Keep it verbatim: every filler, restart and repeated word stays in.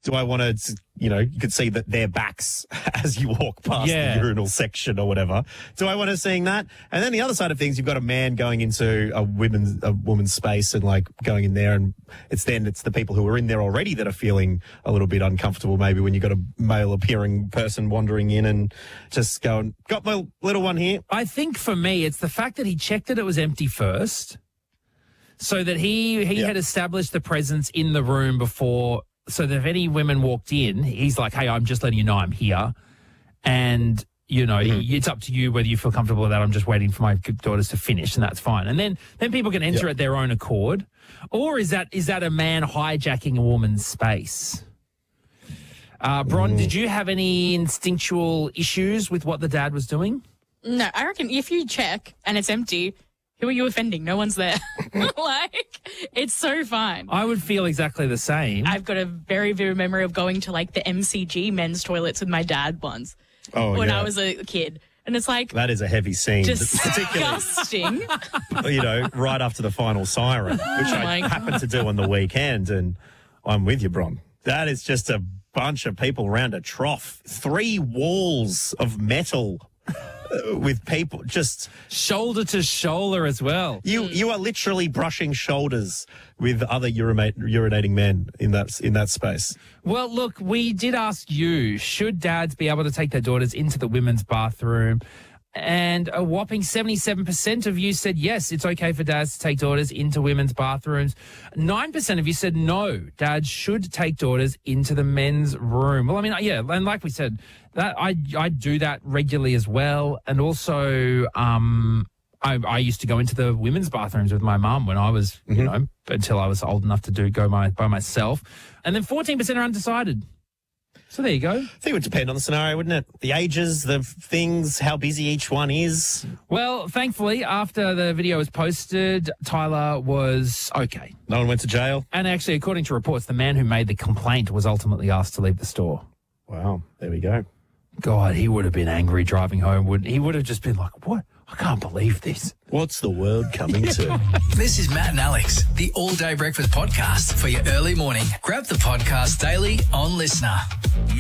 Do I want to, you know, you could see that their backs as you walk past Yeah. the urinal section or whatever. Do I want to seeing that? And then the other side of things, you've got a man going into a women's a woman's space and like going in there, and it's then it's the people who are in there already that are feeling a little bit uncomfortable. Maybe when you've got a male appearing person wandering in and just going, got my little one here. I think for me, it's the fact that he checked that it was empty first, so that he he Yeah. had established the presence in the room before. So that if any women walked in, he's like, hey, I'm just letting you know I'm here. And, you know, Mm-hmm. it's up to you whether you feel comfortable with that. I'm just waiting for my daughters to finish, and that's fine. And then then people can enter Yep. at their own accord. Or is that is that a man hijacking a woman's space? Uh, Bron, Mm. did you have any instinctual issues with what the dad was doing? No, I reckon if you check and it's empty, who are you offending? No one's there. Like, it's so fine. I would feel exactly the same. I've got a very vivid memory of going to like the M C G men's toilets with my dad once Oh, when yeah. I was a kid. And it's like That is a heavy scene, particularly, disgusting. you know, right after the final siren, which I my happened to do on the weekend, and I'm with you, Bron. That is just a bunch of people around a trough, three walls of metal uh, with people just Shoulder to shoulder as well. you. You are literally brushing shoulders with other urinate, urinating men in that in that space. Well, look, we did ask you, should dads be able to take their daughters into the women's bathroom? And a whopping seventy-seven percent of you said yes, it's okay for dads to take daughters into women's bathrooms. nine percent of you said no, dads should take daughters into the men's room. Well, I mean, yeah, and like we said, that I I do that regularly as well. And also, um, I, I used to go into the women's bathrooms with my mum when I was, you know, until I was old enough to do go my, by myself. And then fourteen percent are undecided. So there you go. I think it would depend on the scenario, wouldn't it? The ages, the things, how busy each one is. Well, thankfully, after the video was posted, Tyler was okay. No one went to jail. And actually, according to reports, the man who made the complaint was ultimately asked to leave the store. Wow, there we go. God, he would have been angry driving home, wouldn't he? He would have just been like, what? I can't believe this. What's the world coming to? This is Matt and Alex, the All Day Breakfast Podcast for your early morning. Grab the podcast daily on Listener.